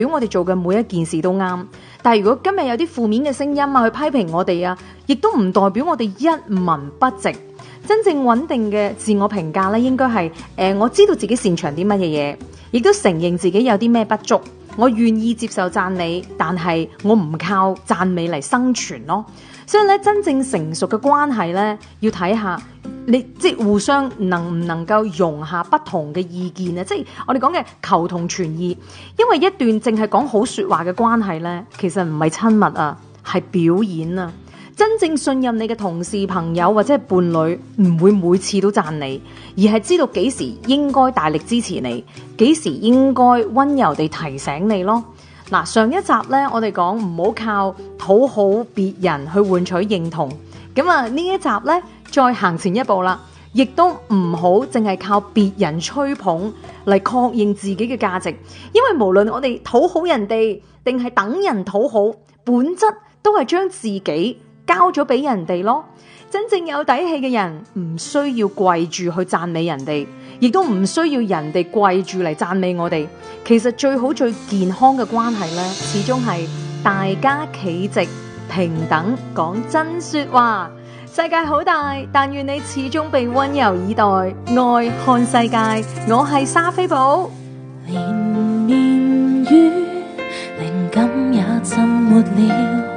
如果我哋做嘅每一件事都啱，但係如果今日有啲負面嘅聲音啊，去批評我哋啊，亦都唔代表我哋一文不值。真正穩定嘅自我評價咧，應該係我知道自己擅長啲乜嘢嘢，亦都承認自己有啲咩不足，我願意接受讚美，但係我唔靠讚美嚟生存咯。所以咧，真正成熟嘅關係咧，要睇下你即係互相能唔能夠容下不同嘅意見啊！即係我哋講嘅求同存異，因為一段淨係講好說話嘅關係咧，其實唔係親密啊，係表演啊。真正信任你嘅同事、朋友或者係伴侶，唔會每次都讚你，而係知道幾時應該大力支持你，幾時應該溫柔地提醒你咯。嗱，上一集咧，我哋講唔好靠討好別人去換取認同，咁啊呢一集咧再行前一步啦，亦都唔好淨係靠別人吹捧嚟確認自己嘅價值，因為無論我哋討好人哋定係等人討好，本質都係將自己交咗俾人哋咯。真正有底氣嘅人唔需要跪住去讚美人哋，亦都唔需要人哋跪住嚟讚美我哋。其實最好最健康嘅關係呢，始終係大家企直平等講真說話。世界好大，但願你始終被溫柔以待，愛看世界。我係莎菲寶。 連綿雨靈感也浸沒了